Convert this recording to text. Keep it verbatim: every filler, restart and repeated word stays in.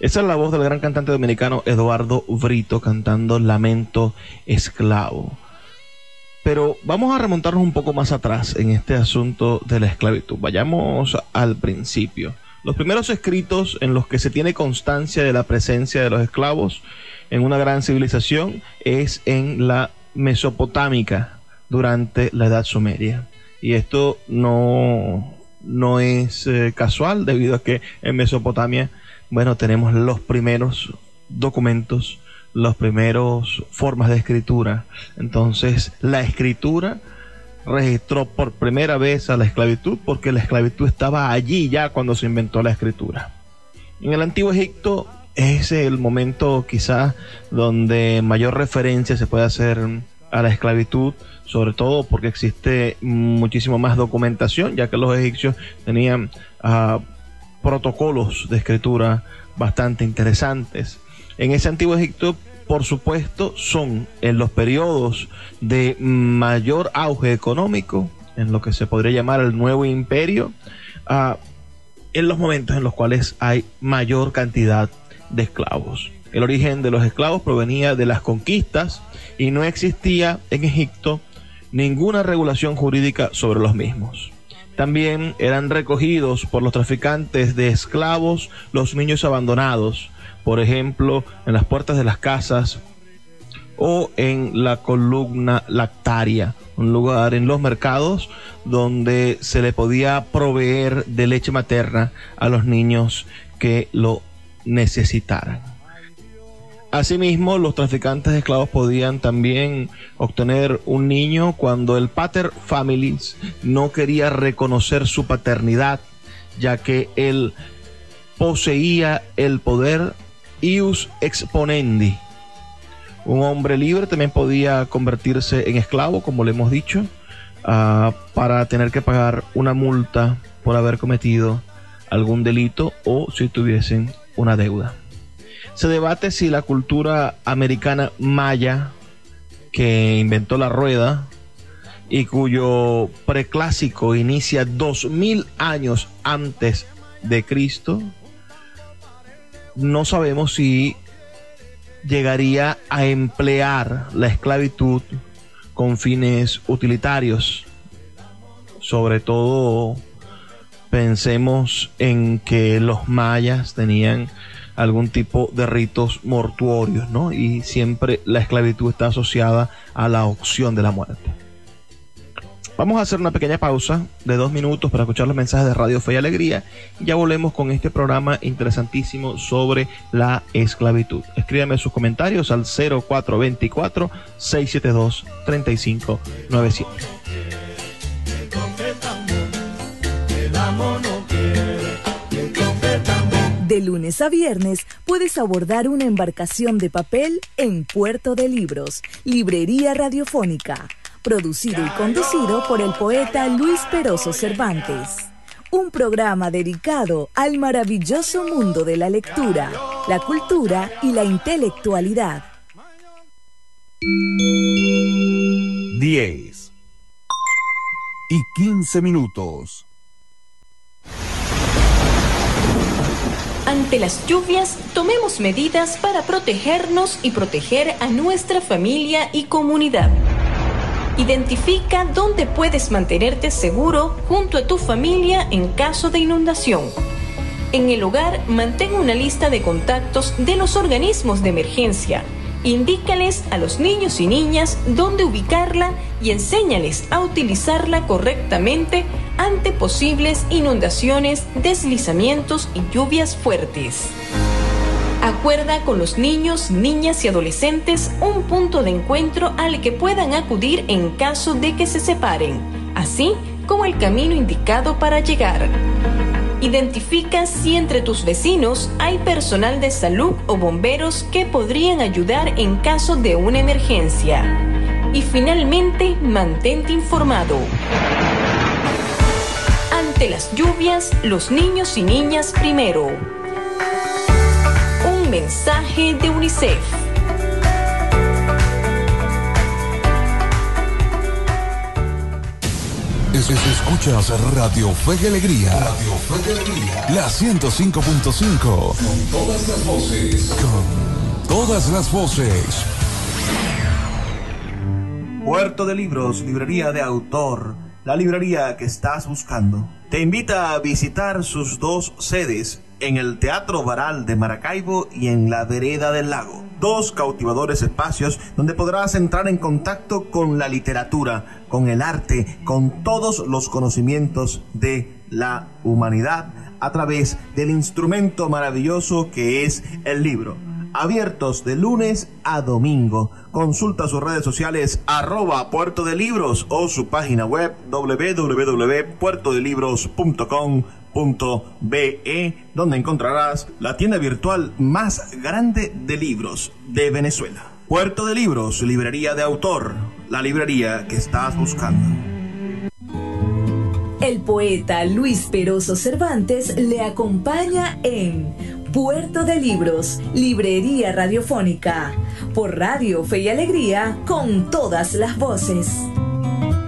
Esa es la voz del gran cantante dominicano Eduardo Brito cantando Lamento Esclavo. Pero vamos a remontarnos un poco más atrás en este asunto de la esclavitud. Vayamos al principio. Los primeros escritos en los que se tiene constancia de la presencia de los esclavos en una gran civilización es en la Mesopotámica durante la Edad Sumeria. Y esto no, no es eh, casual, debido a que en Mesopotamia, bueno, tenemos los primeros documentos, los primeros formas de escritura. Entonces, la escritura registró por primera vez a la esclavitud, porque la esclavitud estaba allí ya cuando se inventó la escritura. En el Antiguo Egipto es el momento quizás donde mayor referencia se puede hacer a la esclavitud, sobre todo porque existe muchísimo más documentación, ya que los egipcios tenían uh, protocolos de escritura bastante interesantes. En ese Antiguo Egipto, por supuesto, son en los periodos de mayor auge económico, en lo que se podría llamar el Nuevo Imperio, uh, en los momentos en los cuales hay mayor cantidad de esclavos. El origen de los esclavos provenía de las conquistas y no existía en Egipto ninguna regulación jurídica sobre los mismos. También eran recogidos por los traficantes de esclavos los niños abandonados, por ejemplo, en las puertas de las casas o en la columna lactaria, un lugar en los mercados donde se le podía proveer de leche materna a los niños que lo necesitaran. Asimismo, los traficantes de esclavos podían también obtener un niño cuando el pater familias no quería reconocer su paternidad, ya que él poseía el poder ius exponendi. Un hombre libre también podía convertirse en esclavo, como le hemos dicho, uh, para tener que pagar una multa por haber cometido algún delito o si tuviesen una deuda. Se debate si la cultura americana maya, que inventó la rueda y cuyo preclásico inicia dos mil años antes de Cristo, no sabemos si llegaría a emplear la esclavitud con fines utilitarios. Sobre todo, pensemos en que los mayas tenían algún tipo de ritos mortuorios, ¿no? Y siempre la esclavitud está asociada a la opción de la muerte. Vamos a hacer una pequeña pausa de dos minutos para escuchar los mensajes de Radio Fe y Alegría. Y ya volvemos con este programa interesantísimo sobre la esclavitud. Escríbame sus comentarios al cero cuatro dos cuatro, seis siete dos, tres cinco nueve siete. De lunes a viernes puedes abordar una embarcación de papel en Puerto de Libros, Librería Radiofónica, producido y conducido por el poeta Luis Peroso Cervantes. Un programa dedicado al maravilloso mundo de la lectura, la cultura y la intelectualidad. diez y quince minutos. Ante las lluvias, tomemos medidas para protegernos y proteger a nuestra familia y comunidad. Identifica dónde puedes mantenerte seguro junto a tu familia en caso de inundación. En el hogar, mantén una lista de contactos de los organismos de emergencia. Indícales a los niños y niñas dónde ubicarla y enséñales a utilizarla correctamente ante posibles inundaciones, deslizamientos y lluvias fuertes. Acuerda con los niños, niñas y adolescentes un punto de encuentro al que puedan acudir en caso de que se separen, así como el camino indicado para llegar. Identifica si entre tus vecinos hay personal de salud o bomberos que podrían ayudar en caso de una emergencia. Y finalmente, mantente informado. Ante las lluvias, los niños y niñas primero. Un mensaje de UNICEF. Es, es, escuchas Radio Fe y Alegría. Radio Fe y Alegría. La ciento cinco punto cinco. Con todas las voces. Con todas las voces. Puerto de Libros, librería de autor, la librería que estás buscando. Te invita a visitar sus dos sedes, en el Teatro Baral de Maracaibo y en la Vereda del Lago. Dos cautivadores espacios donde podrás entrar en contacto con la literatura, con el arte, con todos los conocimientos de la humanidad a través del instrumento maravilloso que es el libro. Abiertos de lunes a domingo. Consulta sus redes sociales arroba Puerto de Libros o su página web doble u doble u doble u punto puerto de libros punto com punto be, donde encontrarás la tienda virtual más grande de libros de Venezuela. Puerto de Libros, librería de autor, la librería que estás buscando. El poeta Luis Peroso Cervantes le acompaña en Puerto de Libros, librería radiofónica, por Radio Fe y Alegría, con todas las voces.